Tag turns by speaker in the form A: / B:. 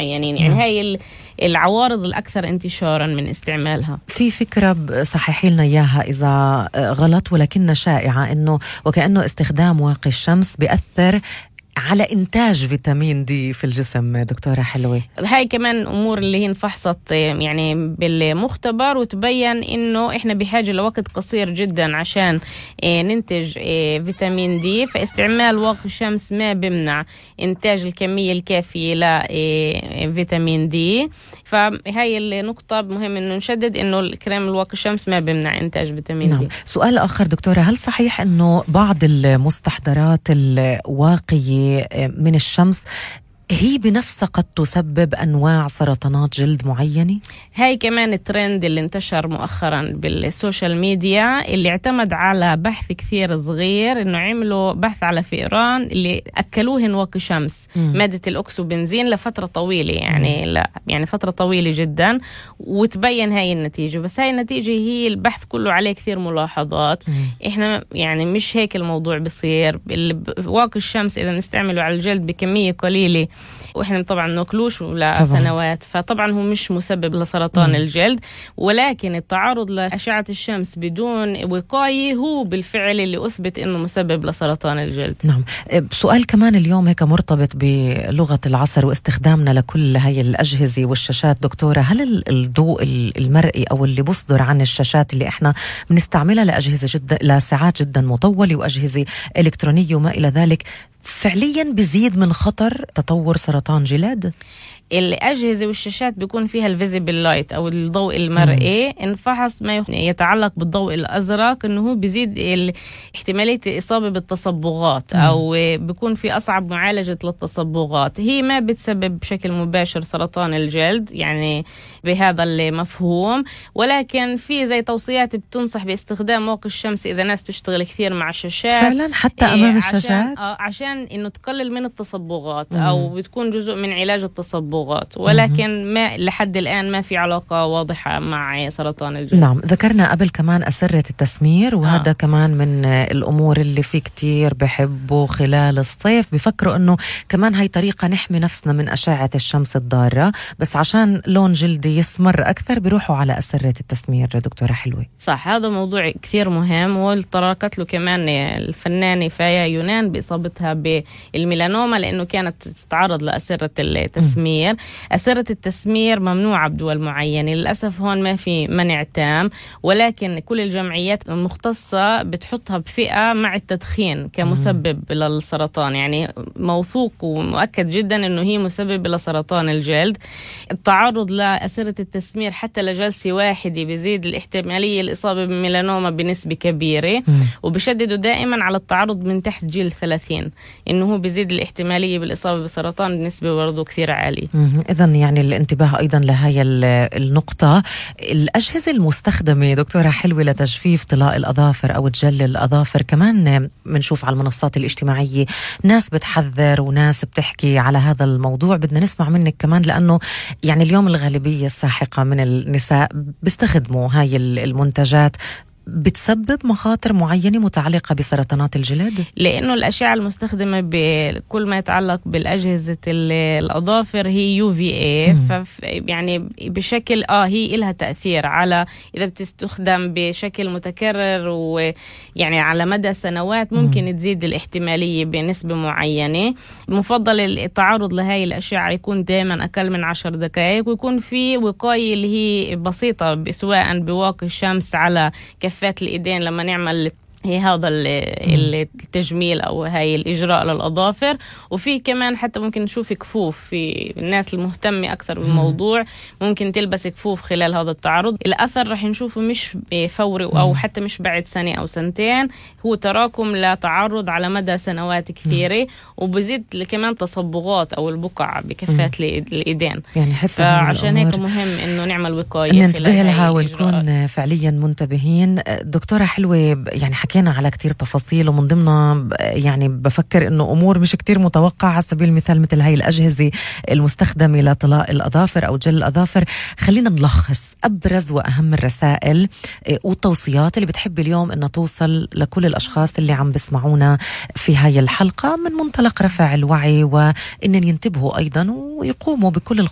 A: معينين. يعني هاي العوارض الأكثر انتشارا من استعمالها.
B: في فكرة صححي لنا إياها إذا غلط ولكن شائعة، إنه وكأنه استخدام واقي الشمس بيأثر على إنتاج فيتامين دي في الجسم. دكتورة حلوة، هاي
A: كمان أمور اللي هي انفحصت يعني بالمختبر وتبين إنه إحنا بحاجة لوقت قصير جدا عشان ننتج فيتامين دي، فاستعمال واقي الشمس ما بمنع إنتاج الكمية الكافية لفيتامين دي. فهاي النقطة مهم إنه نشدد إنه الكريم الواقي الشمس ما بمنع إنتاج فيتامين دي.
B: سؤال آخر دكتورة، هل صحيح إنه بعض المستحضرات الواقية من الشمس هي بنفسها قد تسبب أنواع سرطانات جلد معينة؟
A: هاي كمان الترند اللي انتشر مؤخرا بالسوشيال ميديا، اللي اعتمد على بحث كثير صغير، انه عملوا بحث على فئران اللي أكلوهن واقي شمس مادة الأكسوبنزين لفترة طويلة، يعني فترة طويلة جدا، وتبين هاي النتيجة. بس هاي النتيجة هي البحث كله عليه كثير ملاحظات. احنا يعني مش هيك الموضوع بصير. واقي الشمس إذا نستعمله على الجلد بكمية قليلة، وإحنا طبعا ناكلوش لسنوات، فطبعا هو مش مسبب لسرطان الجلد، ولكن التعرض لأشعة الشمس بدون وقاية هو بالفعل اللي أثبت إنه مسبب لسرطان الجلد.
B: نعم. سؤال كمان اليوم هيك مرتبط بلغة العصر واستخدامنا لكل هاي الأجهزة والشاشات. دكتورة، هل الضوء المرئي أو اللي بصدر عن الشاشات اللي إحنا بنستعملها لأجهزة لساعات جدا مطولة وأجهزة إلكترونية وما إلى ذلك فعليا بيزيد من خطر تطور سرطان جلد؟
A: الأجهزة والشاشات بيكون فيها الفيزيبل لايت أو الضوء المرئي. انفحص ما يتعلق بالضوء الأزرق إنه هو بيزيد احتمالية الإصابة بالتصبغات، أو بيكون في أصعب معالجة للتصبغات. هي ما بتسبب بشكل مباشر سرطان الجلد يعني بهذا المفهوم، ولكن في زي توصيات بتنصح باستخدام واقي الشمس إذا ناس بتشتغل كثير مع الشاشات
B: فعلا حتى أمام الشاشات،
A: عشان إنه تقلل من التصبغات أو بتكون جزء من علاج التصبغات، ولكن ما لحد الآن ما في علاقة واضحة مع سرطان الجلد.
B: نعم. ذكرنا قبل كمان أسرة التسمير، وهذا كمان من الأمور اللي في كتير بحبوا خلال الصيف بفكروا أنه كمان هاي طريقة نحمي نفسنا من أشعة الشمس الضارة، بس عشان لون جلدي يسمر أكثر بيروحوا على أسرة التسمير. دكتورة حلوة،
A: صح، هذا موضوع كثير مهم، وتطرقت له كمان الفنانة فايا يونان بإصابتها بالميلانوما لأنه كانت تتعرض لأسرة التسمير. أسرة التسمير ممنوعة بدول معينة، للأسف هون ما في منع تام، ولكن كل الجمعيات المختصة بتحطها بفئة مع التدخين كمسبب للسرطان، يعني موثوق ومؤكد جدا أنه هي مسبب لسرطان الجلد. التعرض لأسرة التسمير حتى لجلسة واحدة بيزيد الاحتمالية الإصابة بالميلانوما بنسبة كبيرة، وبشددوا دائما على التعرض من تحت جيل 30 إنه هو بيزيد الاحتمالية بالإصابة بسرطان بنسبة برضو كثير عالية.
B: إذن يعني الانتباه أيضا لهي النقطة. الأجهزة المستخدمة دكتورة حلوة لتجفيف طلاء الأظافر أو تجل الأظافر، كمان بنشوف على المنصات الاجتماعية ناس بتحذر وناس بتحكي على هذا الموضوع. بدنا نسمع منك كمان، لأنه يعني اليوم الغالبية الساحقة من النساء بيستخدموا هاي المنتجات. بتسبب مخاطر معينة متعلقة بسرطانات الجلد؟ لأنه
A: الأشعة المستخدمة بكل ما يتعلق بالأجهزة الأظافر هي UVA، يعني بشكل هي إلها تأثير على إذا بتستخدم بشكل متكرر ويعني على مدى سنوات ممكن تزيد الاحتمالية بنسبة معينة. مفضل التعرض لهاي الأشعة يكون دائما أقل من 10 دقائق، ويكون في وقاية اللي هي بسيطة سواء بواقي الشمس على كفات الإيدين لما نعمل هي هذا التجميل أو هاي الإجراء للأظافر. وفي كمان حتى ممكن نشوف كفوف في الناس المهتمة أكثر بالموضوع، ممكن تلبس كفوف خلال هذا التعرض. الأثر رح نشوفه مش فوري أو حتى مش بعد سنة أو سنتين، هو تراكم لتعرض على مدى سنوات كثيرة، وبزيد كمان تصبغات أو البقع بكفات الإيدين.
B: يعني حتى
A: فعشان هيك مهم إنه نعمل وقاية،
B: ننتبه لها ونكون فعليا منتبهين. دكتورة حلوة، يعني حكينا على كتير تفاصيل، ومن ضمنها يعني بفكر إنه أمور مش كتير متوقعة على سبيل المثال مثل هاي الأجهزة المستخدمة لطلاء الأظافر أو جل الأظافر. خلينا نلخص أبرز وأهم الرسائل والتوصيات اللي بتحب اليوم إنها توصل لكل الأشخاص اللي عم بسمعونا في هاي الحلقة من منطلق رفع الوعي، وإن ينتبهوا أيضا ويقوموا بكل